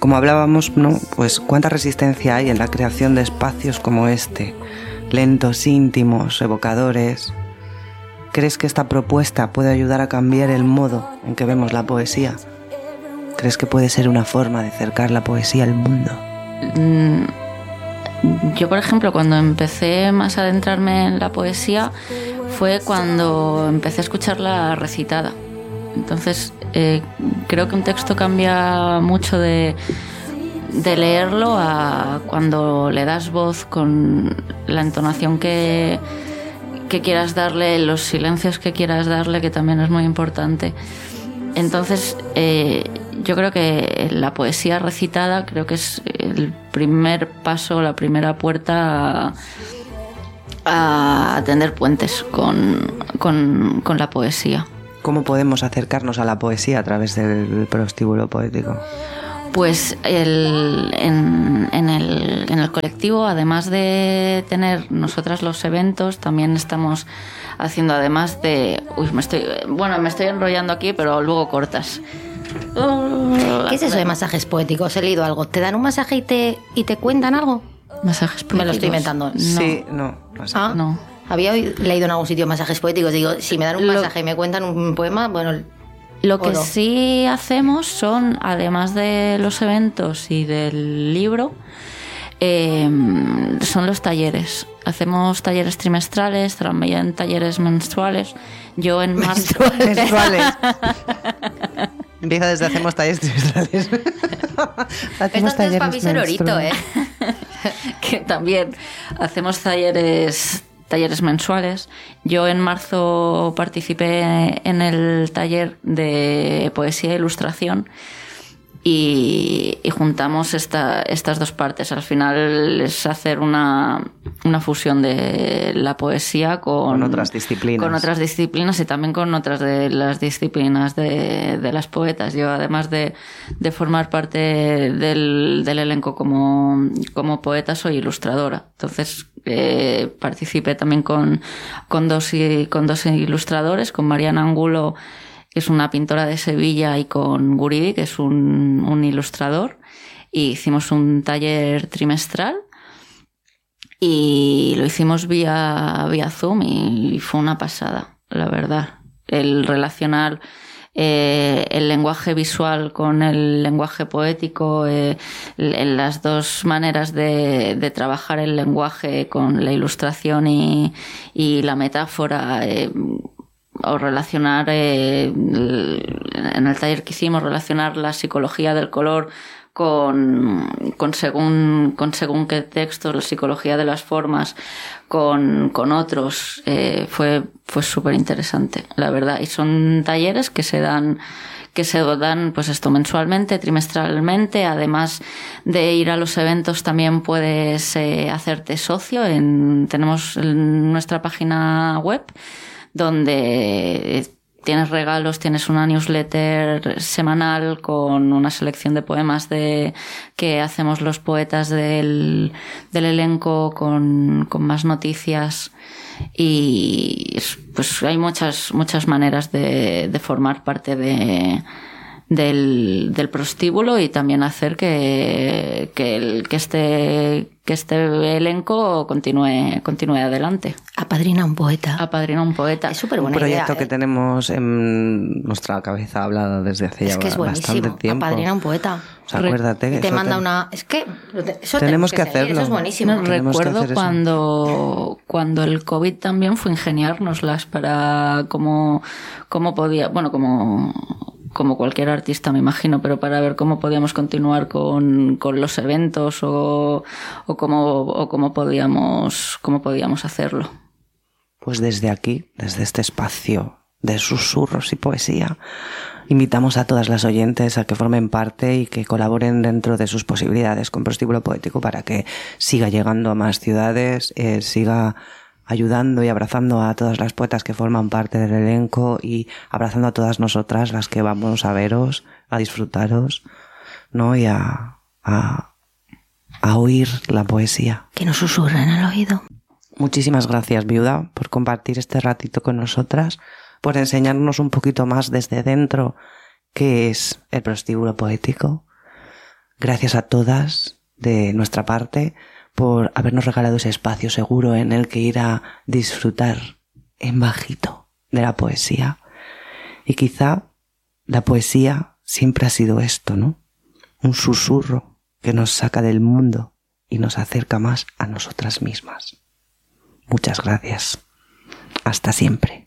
Como hablábamos, ¿no? Pues cuánta resistencia hay en la creación de espacios como este, lentos, íntimos, evocadores. ¿Crees que esta propuesta puede ayudar a cambiar el modo en que vemos la poesía? ¿Crees que puede ser una forma de acercar la poesía al mundo? Yo, por ejemplo, cuando empecé más a adentrarme en la poesía fue cuando empecé a escucharla recitada. Entonces, creo que un texto cambia mucho de leerlo a cuando le das voz con la entonación que quieras darle, los silencios que quieras darle, que también es muy importante. Entonces, yo creo que la poesía recitada creo que es el primer paso, la primera puerta a tender puentes con la poesía. ¿Cómo podemos acercarnos a la poesía a través del prostíbulo poético? Pues en el colectivo, además de tener nosotras los eventos, también estamos haciendo, además de... me estoy enrollando aquí, pero luego cortas. ¿Qué es eso de masajes poéticos? He leído algo. ¿Te dan un masaje y te cuentan algo? ¿Masajes poéticos? Me lo estoy inventando. No. Sí, no. No. Había leído en algún sitio masajes poéticos. Digo, si me dan un masaje y me cuentan un poema, bueno... Lo que sí hacemos son, además de los eventos y del libro, son los talleres. Hacemos talleres trimestrales, también talleres mensuales. Yo en marzo... Mensuales. Empieza desde hacemos talleres trimestrales. Hacemos talleres para Orito, Que también hacemos talleres mensuales. Yo en marzo participé en el taller de poesía e ilustración y juntamos estas dos partes. Al final es hacer una fusión de la poesía con otras disciplinas. Con otras disciplinas y también con otras de las disciplinas de las poetas. Yo, además de formar parte del elenco como poeta, soy ilustradora. Entonces participé también con dos ilustradores, con Mariana Angulo, que es una pintora de Sevilla, y con Guridi, que es un ilustrador, y hicimos un taller trimestral y lo hicimos vía Zoom y fue una pasada, la verdad. El relacionar el lenguaje visual con el lenguaje poético, en las dos maneras de trabajar el lenguaje con la ilustración y la metáfora, o relacionar, en el taller que hicimos, relacionar la psicología del color con según qué textos, la psicología de las formas con otros, fue súper interesante, la verdad. Y son talleres que se dan pues esto, mensualmente, trimestralmente. Además de ir a los eventos, también puedes hacerte socio. Tenemos nuestra página web, donde tienes regalos, tienes una newsletter semanal con una selección de poemas que hacemos los poetas del elenco, con más noticias, y pues hay muchas maneras de formar parte del prostíbulo y también hacer que este elenco continúe adelante. Apadrina un poeta. Es súper buena idea. Un proyecto que tenemos en nuestra cabeza hablada desde hace ya bastante tiempo. Apadrina un poeta. O sea, acuérdate. Te manda una... Es que eso tenemos que hacerlo. Eso es buenísimo. Recuerdo cuando el COVID también fue ingeniárnoslas para cómo podía... Bueno, como cualquier artista, me imagino, pero para ver cómo podíamos continuar con los eventos o cómo podíamos hacerlo. Pues desde aquí, desde este espacio de susurros y poesía, invitamos a todas las oyentes a que formen parte y que colaboren dentro de sus posibilidades con Prostíbulo Poético para que siga llegando a más ciudades, siga ayudando y abrazando a todas las poetas que forman parte del elenco y abrazando a todas nosotras, las que vamos a veros, a disfrutaros, ¿no? Y a oír la poesía. Que nos susurren al oído. Muchísimas gracias, Viuda, por compartir este ratito con nosotras, por enseñarnos un poquito más desde dentro qué es el Prostíbulo Poético. Gracias a todas de nuestra parte por habernos regalado ese espacio seguro en el que ir a disfrutar en bajito de la poesía. Y quizá la poesía siempre ha sido esto, ¿no? Un susurro que nos saca del mundo y nos acerca más a nosotras mismas. Muchas gracias. Hasta siempre.